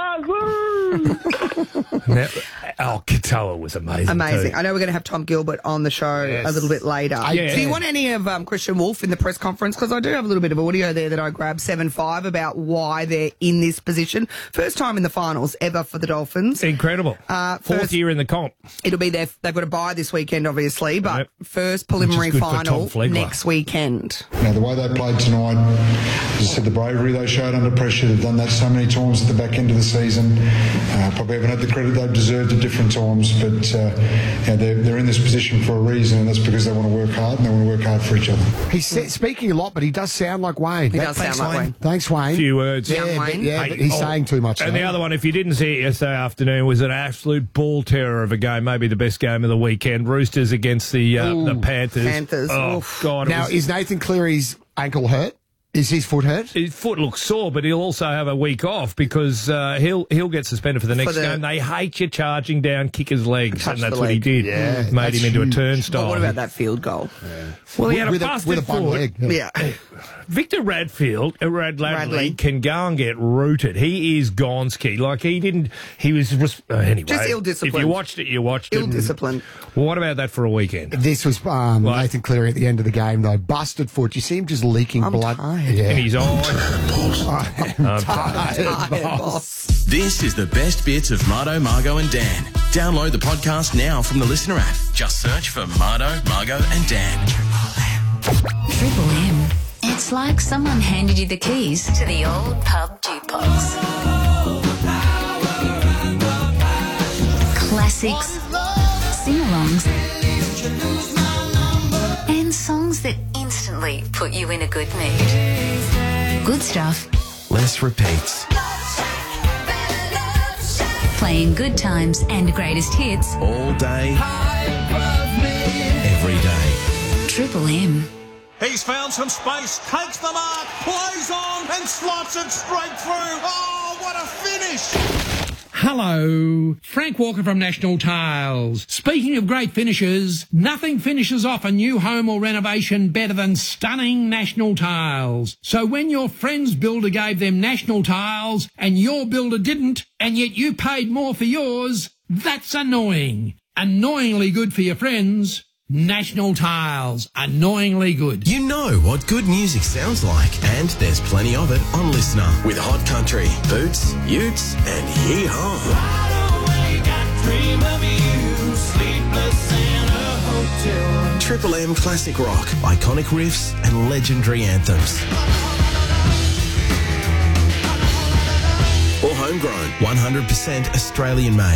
wazoo. Katoa was amazing. Amazing. Too. I know we're going to have Tom Gilbert on the show a little bit later. Yeah. Do you want any of Christian Wolf in the press conference? Because I do have a little bit of audio there that I grabbed 7-5 about why they're in this position. First time in the finals ever for the Dolphins. Incredible. Fourth year in the comp. It'll be they've got a bye this weekend, obviously, but first preliminary final next weekend. Now, the way they played tonight, as I said, the bravery they showed under pressure. They've done that so many times at the back end of the season. Probably haven't had the credit they've deserved at different times, but they're in this position for a reason, and that's because they want to work hard and they want to work hard for each other. He's speaking a lot, but he does sound like Wayne. He does sound like Wayne. Thanks, Wayne. A few words. Young Wayne. But he's saying too much. And the other one, if you didn't see it yesterday afternoon, was an absolute ball terror of a game, maybe the best game of the weekend. Roosters against the Panthers. Oh, God. Now, is Nathan Cleary's ankle hurt? Is his foot hurt? His foot looks sore, but he'll also have a week off because he'll get suspended for the next game. They hate you charging down kickers' legs, and that's what he did. Yeah, made him into a turnstile. But what about that field goal? Yeah. Well, he had with a busted with a bum foot. leg. Yeah. Victor Radley can go and get rooted. He is Gonski. Like, he was, anyway. Just ill-disciplined. If you watched it, you watched it. Ill-disciplined. Well, what about that for a weekend? This was Nathan Cleary at the end of the game, though. Busted foot. You see him just leaking blood. Tired. Yeah. In his eye. I'm tired, boss. This is the best bits of Mardo, Margo and Dan. Download the podcast now from the Listener app. Just search for Mardo, Margo and Dan. Triple M. It's like someone handed you the keys to the old pub jukebox. Classics, sing-alongs, and songs that instantly put you in a good mood. Good stuff. Less repeats. Playing good times and greatest hits. All day. Every day. Triple M. He's found some space, takes the mark, plays on and slots it straight through. Oh, what a finish! Hello, Frank Walker from National Tiles. Speaking of great finishes, nothing finishes off a new home or renovation better than stunning National Tiles. So when your friend's builder gave them National Tiles and your builder didn't, and yet you paid more for yours, that's annoying. Annoyingly good for your friends. National Tiles, annoyingly good. You know what good music sounds like, and there's plenty of it on Listener with Hot Country, Boots, Utes, and Yee-Haw. Triple M Classic Rock, iconic riffs and legendary anthems. Or homegrown, 100% Australian made.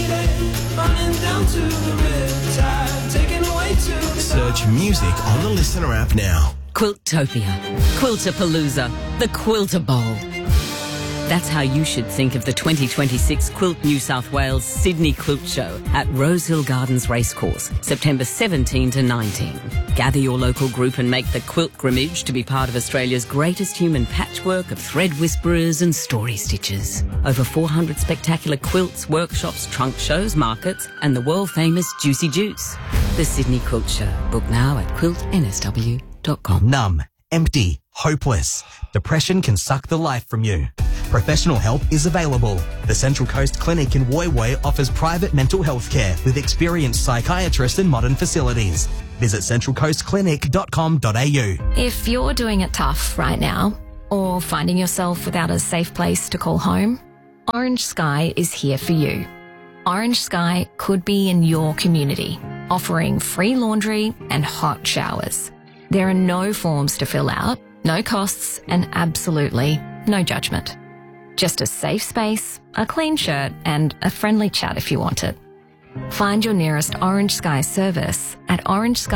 Search music on the Listener app now. Quiltopia, Quiltapalooza, the Quilter Bowl. That's how you should think of the 2026 Quilt New South Wales Sydney Quilt Show at Rosehill Gardens Racecourse, September 17 to 19. Gather your local group and make the quilt grimmage to be part of Australia's greatest human patchwork of thread whisperers and story stitchers. Over 400 spectacular quilts, workshops, trunk shows, markets, and the world-famous Juicy Juice. The Sydney Quilt Show. Book now at quiltnsw.com. Numb, empty, hopeless. Depression can suck the life from you. Professional help is available. The Central Coast Clinic in Woy Woy offers private mental health care with experienced psychiatrists and modern facilities. Visit centralcoastclinic.com.au. If you're doing it tough right now, or finding yourself without a safe place to call home, Orange Sky is here for you. Orange Sky could be in your community, offering free laundry and hot showers. There are no forms to fill out, no costs, and absolutely no judgment. Just a safe space, a clean shirt, and a friendly chat if you want it. Find your nearest Orange Sky service at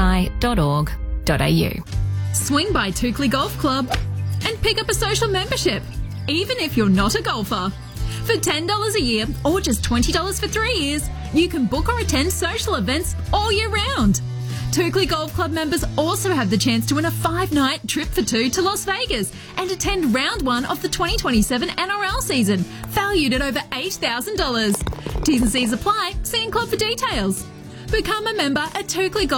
orangesky.org.au. Swing by Toukley Golf Club and pick up a social membership, even if you're not a golfer. For $10 a year or just $20 for 3 years, you can book or attend social events all year round. Toukley Golf Club members also have the chance to win a 5-night trip for 2 to Las Vegas and attend round 1 of the 2027 NRL season, valued at over $8,000. T's and C's apply. See in club for details. Become a member at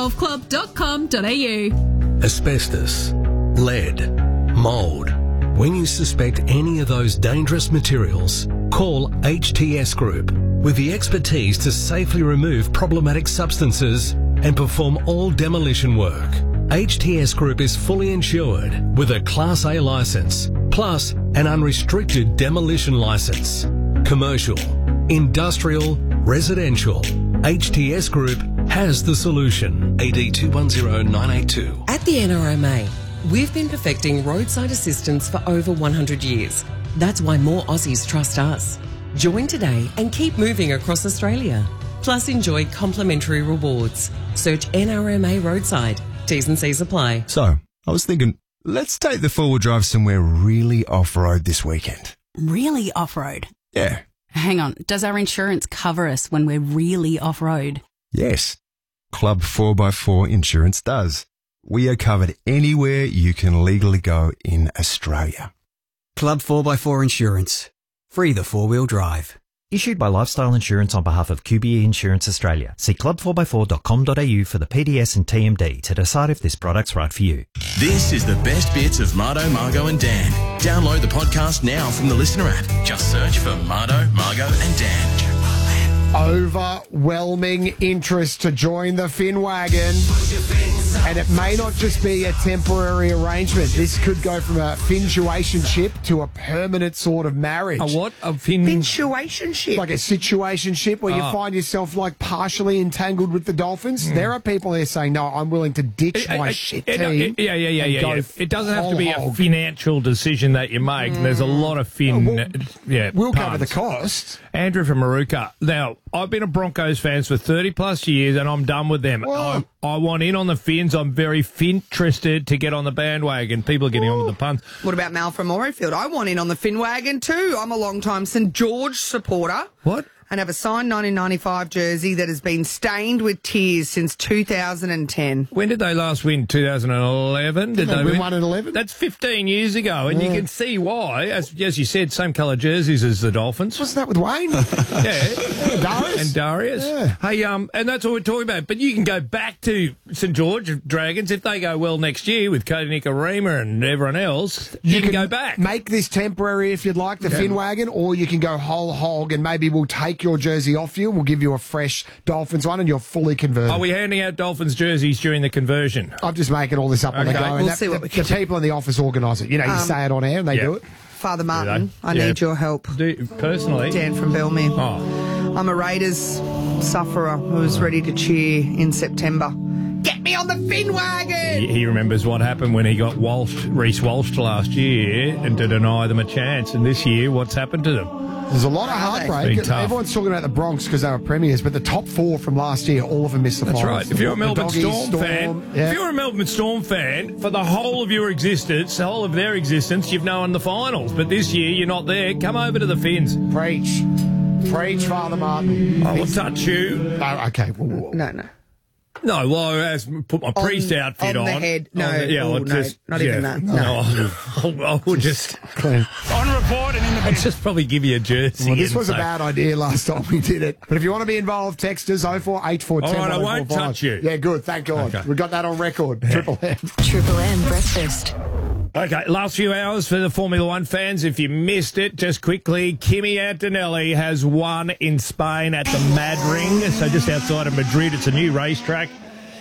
toukleyGolfClub.com.au. Asbestos, lead, mould. When you suspect any of those dangerous materials, call HTS Group with the expertise to safely remove problematic substances and perform all demolition work. HTS Group is fully insured with a Class A licence, plus an unrestricted demolition licence. Commercial, industrial, residential. HTS Group has the solution. AD 210982. At the NRMA, we've been perfecting roadside assistance for over 100 years. That's why more Aussies trust us. Join today and keep moving across Australia. Plus enjoy complimentary rewards. Search NRMA Roadside. T's and C's apply. So, I was thinking, let's take the four-wheel drive somewhere really off-road this weekend. Really off-road? Yeah. Hang on, does our insurance cover us when we're really off-road? Yes. Club 4x4 Insurance does. We are covered anywhere you can legally go in Australia. Club 4x4 Insurance. Free the four-wheel drive. Issued by Lifestyle Insurance on behalf of QBE Insurance Australia. See club4x4.com.au for the PDS and TMD to decide if this product's right for you. This is the best bits of Mardo, Margo and Dan. Download the podcast now from the Listener app. Just search for Mardo, Margo and Dan. Overwhelming interest to join the Finn wagon. And it may not just be a temporary arrangement. This could go from a fintuationship to a permanent sort of marriage. A what? A Fintuationship? Like a situationship where you Oh. find yourself like partially entangled with the Dolphins. There are people there saying, no, I'm willing to ditch my shit team. Yeah. and go It doesn't have to be whole a hog. financial decision that you make. There's a lot of We'll cover the puns. cost. Andrew from Maruka. Now, I've been a Broncos fan for 30 plus years and I'm done with them. I want in on the Finns. I'm very Finterested to get on the bandwagon. People are getting on with the puns. What about Mal from Morayfield? I want in on the Finn wagon too. I'm a long-time St George supporter. What? And have a signed 1995 jersey that has been stained with tears since 2010. When did they last win? 2011? Did they win one in 11? That's 15 years ago, and you can see why. As you said, same colour jerseys as the Dolphins. Wasn't that with Wayne? Yeah. Darius? And Darius. Yeah. Hey, and that's what we're talking about. But you can go back to St George Dragons if they go well next year with Cody Nikorima and everyone else. You can go back. Make this temporary if you'd like, the Finn wagon, or you can go whole hog and maybe we'll take take your jersey off you. We'll give you a fresh Dolphins one, and you're fully converted. Are we handing out Dolphins jerseys during the conversion? I'm just making all this up on the go. We'll see what we can the people in the office organise it. You say it on air and they do it. Father Martin, I need your help. Personally? Dan from Belmere. I'm a Raiders sufferer who's ready to cheer in September. Get me on the Finn wagon! He remembers what happened when he got Reece Walsh last year and to deny them a chance. And this year, what's happened to them? There's a lot of heartbreak. It's been tough. Everyone's talking about the Bronx because they were premiers, but the top 4 from last year, all of them missed the finals. That's right. If you're a Melbourne Doggies, Storm fan, for the whole of your existence, the whole of their existence, you've known the finals. But this year, you're not there. Come over to the Finns. Preach, Father Martin. I will touch you. Oh, okay. No. No, well, I put my priest outfit on. On the head. No, not even that. I will just... On report and in the I'll just probably give you a jersey. Well, this was a bad idea last time we did it. But if you want to be involved, text us 0484 All right, I won't touch you. Yeah, good. Thank God. Okay. We got that on record. Triple M. Triple M breakfast. Okay, last few hours for the Formula One fans. If you missed it, just quickly, Kimi Antonelli has won in Spain at the Mad Ring, so just outside of Madrid. It's a new racetrack.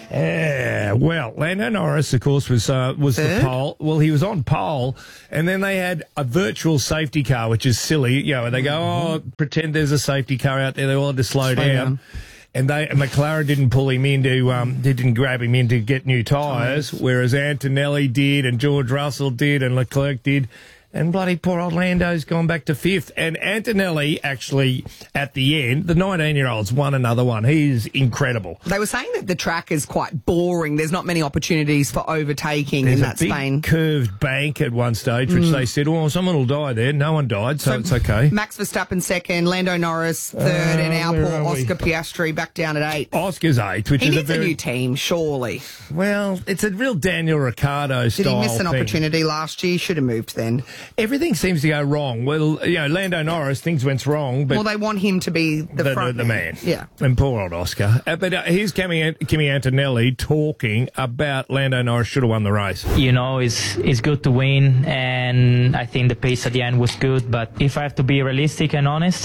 Well, Lando Norris, of course, was the pole. Well, he was on pole, and then they had a virtual safety car, which is silly. You know, and they go, pretend there's a safety car out there. They all had to slow down. And McLaren didn't pull him in they didn't grab him in to get new tyres, whereas Antonelli did, and George Russell did, and Leclerc did. And bloody poor old Lando's gone back to 5th. And Antonelli, actually, at the end, the 19-year-old's won another one. He's incredible. They were saying that the track is quite boring. There's not many opportunities for overtaking in that Spain. Spain. There's a big curved bank at one stage, which they said, someone will die there. No one died, so it's okay. Max Verstappen 2nd, Lando Norris 3rd, and our poor Oscar Piastri back down at 8th. Oscar's 8th, which he is needs a new team, surely. Well, it's a real Daniel Ricciardo style. Did he miss an thing. opportunity last year? Should have moved then. Everything seems to go wrong. Well, Lando Norris, things went wrong, but they want him to be the man. Yeah. And poor old Oscar. But here's Kimi Antonelli talking about Lando Norris should have won the race. It's good to win, and I think the pace at the end was good. But if I have to be realistic and honest,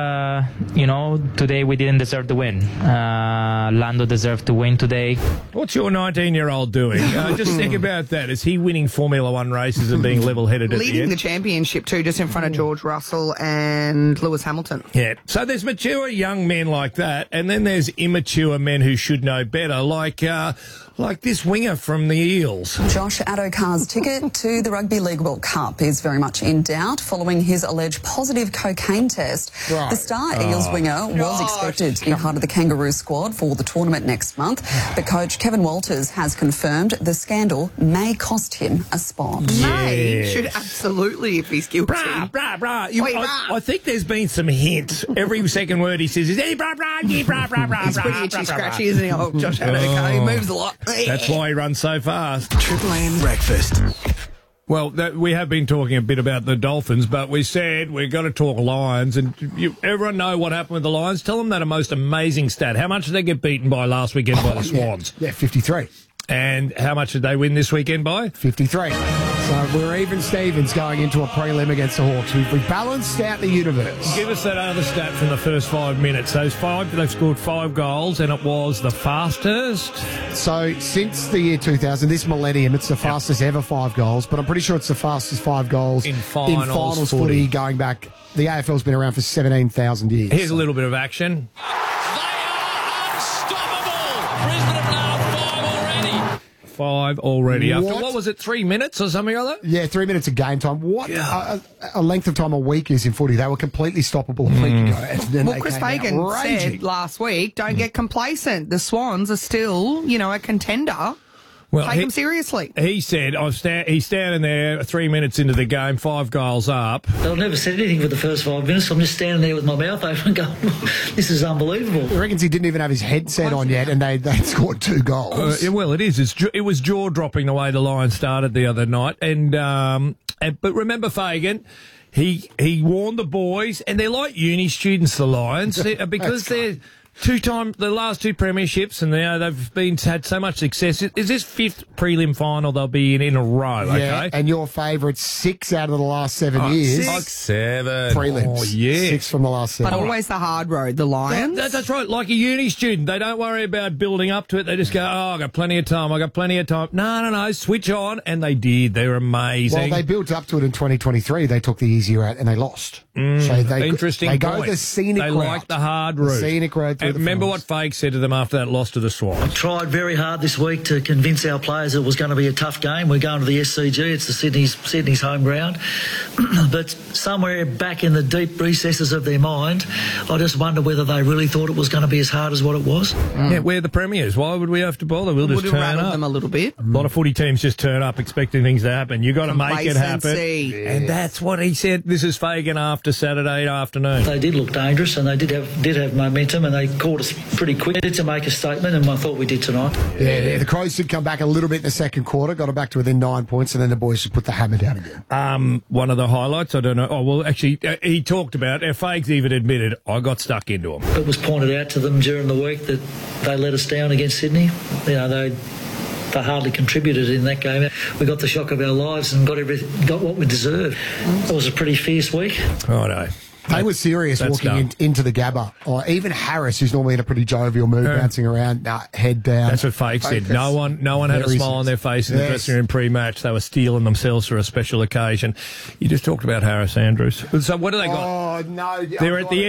today we didn't deserve the win. Lando deserved to win today. What's your 19-year-old doing? Just think about that. Is he winning Formula One races and being level-headed at the end? Leading the championship too, just in front of George Russell and Lewis Hamilton. Yeah. So there's mature young men like that, and then there's immature men who should know better, like this winger from the Eels. Josh Addo-Carr's ticket to the Rugby League World Cup is very much in doubt following his alleged positive cocaine test. Right. The star Eels winger was expected to be part of the Kangaroo squad for the tournament next month, but coach Kevin Walters has confirmed the scandal may cost him a spot. May should absolutely, if he's guilty. I think there's been some hints. Every second word he says is "hey, brah, brah, yeah, brah, brah, brah." He's pretty itchy scratchy, isn't he? Oh, Josh Addo-Carr, he moves a lot. That's why he runs so fast. Triple M breakfast. Well, we have been talking a bit about the Dolphins, but we said we're going to talk Lions. And everyone know what happened with the Lions? Tell them that a most amazing stat. How much did they get beaten by last weekend by the Swans? Yeah, 53. And how much did they win this weekend by? 53. So we're even Stevens going into a prelim against the Hawks. We've balanced out the universe. Give us that other stat from the first 5 minutes. They've scored 5 goals, and it was the fastest. So since the year 2000, this millennium, it's the fastest ever 5 goals, but I'm pretty sure it's the fastest 5 goals in finals footy going back. The AFL's been around for 17,000 years. Here's a little bit of action. Five already. After, what was it, 3 minutes or something like that? Yeah, 3 minutes of game time. What a length of time a week is in footy. They were completely stoppable a week ago. And then well, Chris Fagan said last week, don't get complacent. The Swans are still, a contender. Well, take them seriously. He said, he's standing there 3 minutes into the game, 5 goals up. They've never said anything for the first 5 minutes. I'm just standing there with my mouth open and going, this is unbelievable. He reckons he didn't even have his headset on yet, and they scored 2 goals. Well, it is. It was jaw-dropping the way the Lions started the other night. But remember Fagan, he warned the boys, and they're like uni students, the Lions, because the last two premierships, and they've had so much success. Is this fifth prelim final they'll be in a row? Yeah, Okay, and your favourites, 6 out of the last 7 years. 7 prelims. Oh, yeah. 6 from the last 7. But always the hard road, the Lions. That's right. Like a uni student, they don't worry about building up to it. They just go, I got plenty of time. No, switch on. And they did. They're amazing. Well, they built up to it in 2023. They took the easier route and they lost. Interesting They point. go the scenic They route. like the hard route. The scenic route through And the remember finals. what Fake said to them after that loss to the Swans. Tried very hard this week to convince our players it was going to be a tough game. We're going to the SCG. It's the Sydney's home ground. But somewhere back in the deep recesses of their mind, I just wonder whether they really thought it was going to be as hard as what it was. Yeah, we're the premiers. Why would we have to bother? We'll just Would have turn rattled up. them a little bit. A lot of footy teams just turn up expecting things to happen. You got to make it happen. Complacency. And that's what he said. This is Fagan after Saturday afternoon. They did look dangerous and they did have momentum and they caught us pretty quick to make a statement, and I thought we did tonight. Yeah, the Crows did come back a little bit in the second quarter, got it back to within 9 points, and then the boys just put the hammer down again. One of the highlights, I don't know. Oh, well, actually, he talked about, Fags even admitted, I got stuck into him. It was pointed out to them during the week that they let us down against Sydney. You know, they hardly contributed in that game. We got the shock of our lives and got what we deserved. It was a pretty fierce week. Oh, no. They were serious that's walking into the Gabba. Or even Harris, who's normally in a pretty jovial mood, bouncing around, head down. That's what Fake said. No one had a Very smile on their face in the dressing room pre-match. They were steeling themselves for a special occasion. You just talked about Harris Andrews. So what do they got? Oh, no. They're at the